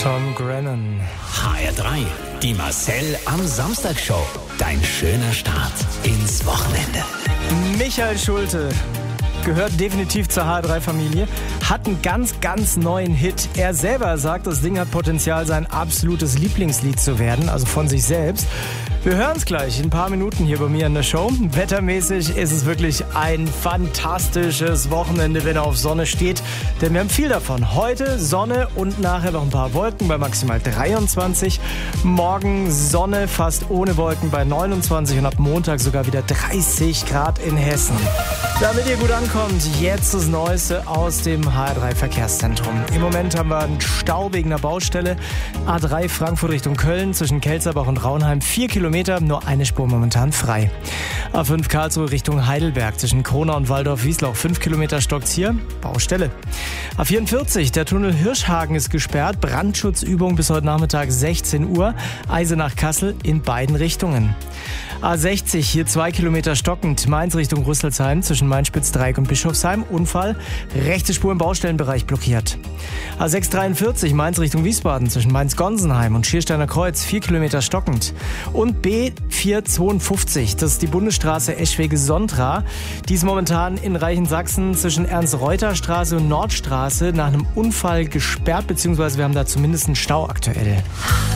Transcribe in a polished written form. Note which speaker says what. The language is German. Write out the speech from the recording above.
Speaker 1: Tom Grennan.
Speaker 2: HR3, die Marcel am Samstag Show. Dein schöner Start ins Wochenende.
Speaker 1: Michael Schulte gehört definitiv zur HR3-Familie, hat einen ganz neuen Hit. Er selber sagt, das Ding hat Potenzial, sein absolutes Lieblingslied zu werden, also von sich selbst. Wir hören es gleich in ein paar Minuten hier bei mir in der Show. Wettermäßig ist es wirklich ein fantastisches Wochenende, wenn er auf Sonne steht. Denn wir haben viel davon. Heute Sonne und nachher noch ein paar Wolken bei maximal 23. Morgen Sonne fast ohne Wolken bei 29 und ab Montag sogar wieder 30 Grad in Hessen. Damit ihr gut ankommt, jetzt das Neueste aus dem HR3-Verkehrszentrum. Im Moment haben wir einen Stau wegen einer Baustelle. A3 Frankfurt Richtung Köln zwischen Kelzerbach und Raunheim 4 Kilometer, nur eine Spur momentan frei. A5 Karlsruhe Richtung Heidelberg zwischen Kronau und Waldorf-Wiesloch 5 Kilometer stockt's hier, Baustelle. A44, der Tunnel Hirschhagen ist gesperrt, Brandschutzübung bis heute Nachmittag 16 Uhr, Eisenach-Kassel in beiden Richtungen. A60, hier 2 Kilometer stockend, Mainz Richtung Rüsselsheim zwischen Mainz-Spitzdreieck und Bischofsheim, Unfall, rechte Spur im Baustellenbereich blockiert. A643, Mainz Richtung Wiesbaden zwischen Mainz-Gonsenheim und Schiersteiner Kreuz 4 Kilometer stockend. Und B452, das ist die Bundesstraße Eschwege-Sontra, die ist momentan in Reichensachsen zwischen Ernst-Reuter-Straße und Nordstraße nach einem Unfall gesperrt, beziehungsweise wir haben da zumindest einen Stau aktuell.